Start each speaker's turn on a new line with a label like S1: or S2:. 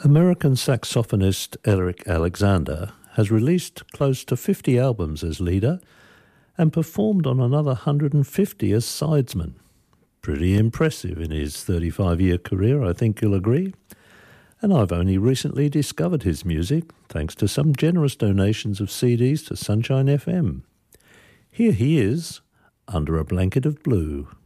S1: American saxophonist Eric Alexander has released close to 50 albums as leader and performed on another 150 as sidesman. Pretty impressive in his 35-year career, I think you'll agree. And I've only recently discovered his music thanks to some generous donations of CDs to Sunshine FM. Here he is, Under a Blanket of Blue.